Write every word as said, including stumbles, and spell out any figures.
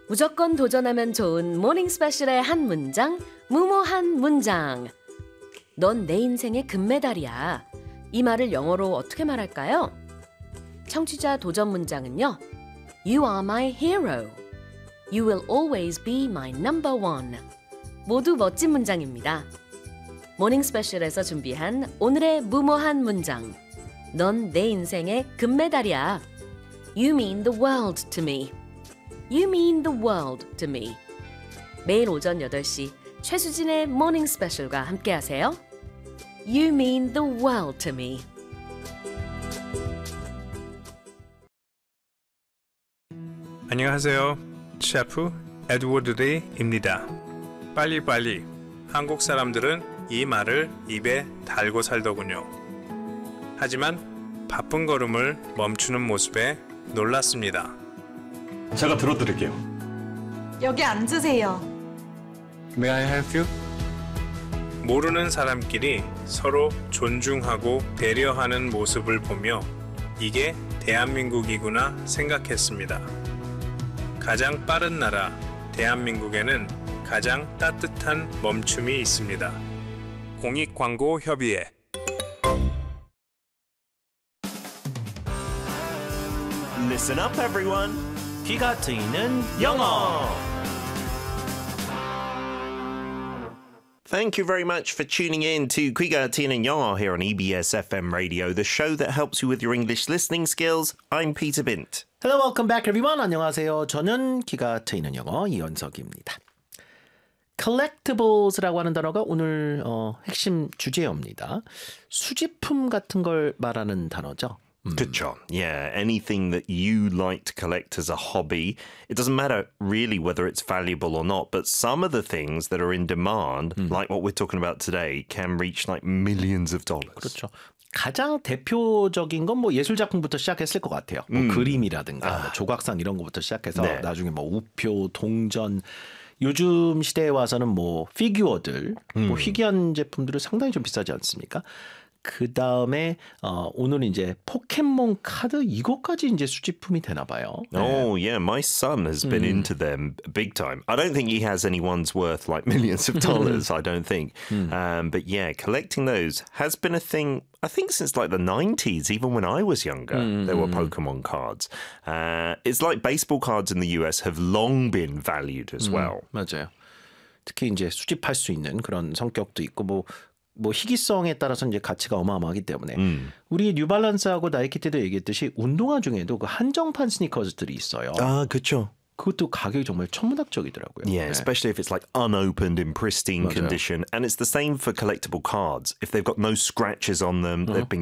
무조건 도전하면 좋은 모닝 스페셜의 한 문장, 무모한 문장. 넌 내 인생의 금메달이야. 이 말을 영어로 어떻게 말할까요? 청취자 도전 문장은요. You are my hero. You will always be my number one. 모두 멋진 문장입니다. 모닝 스페셜에서 준비한 오늘의 무모한 문장. 넌 내 인생의 금메달이야. You mean the world to me. You mean the world to me. 매일 오전 여덟 시 최수진의 모닝 스페셜과 함께하세요. You mean the world to me. 안녕하세요. 셰프 에드워드 리입니다. 빨리빨리. 한국 사람들은 이 말을 입에 달고 살더군요. 하지만 바쁜 걸음을 멈추는 모습에 놀랐습니다. 제가 들어드릴게요. 여기 앉으세요. May I help you? 모르는 사람끼리 서로 존중하고 배려하는 모습을 보며 이게 대한민국이구나 생각했습니다. 가장 빠른 나라 대한민국에는 가장 따뜻한 멈춤이 있습니다. 공익광고협의회. Listen up, everyone. 귀가 트이는 영어. Thank you very much for tuning in to 귀가 트이는 영어 here on E B S F M Radio, the show that helps you with your English listening skills. I'm Peter Bint. Hello, welcome back, everyone. 안녕하세요. 저는 귀가 트이는 영어 이현석입니다. collectibles라고 하는 단어가 오늘 어, 핵심 주제어입니다. 수집품 같은 걸 말하는 단어죠. 음. 그쵸. Yeah, anything that you like to collect as a hobby. It doesn't matter really whether it's valuable or not, but some of the things that are in demand, 음. like what we're talking about today, can reach like millions of dollars. 그렇죠. 가장 대표적인 건 뭐 예술 작품부터 시작했을 것 같아요. 뭐 음. 그림이라든가 아. 뭐 조각상 이런 것부터 시작해서 네. 나중에 뭐 우표, 동전. 요즘 시대에 와서는 뭐 피규어들, 음. 뭐 희귀한 제품들은 상당히 좀 비싸지 않습니까? 그 다음에 어, 오늘은 이제 포켓몬 카드 이것까지 이제 수집품이 되나 봐요. 네. Oh yeah, my son has been 음. into them big time. I don't think he has any ones worth like millions of dollars. I don't think. 음. Um, but yeah, collecting those has been a thing. I think since like the nineties, even when I was younger, mm. there were Pokemon cards. Uh, it's like baseball cards in the U S have long been valued as well. 음, 맞아요. 특히 이제 수집할 수 있는 그런 성격도 있고 뭐. 뭐 희귀성에 따라서 이제 가치가 어마어마하기 때문에 음. 우리 뉴발란스하고 나이키 때도 얘기했듯이 운동화 중에도 그 한정판 스니커즈들이 있어요. 아, 그렇죠. 그것도 가격이 정말 천문학적이더라고요. Yeah, 네. especially if it's like unopened in pristine 맞아요. condition. And it's the same for collectible cards. If they've got no scratches on them, uh-huh. they've been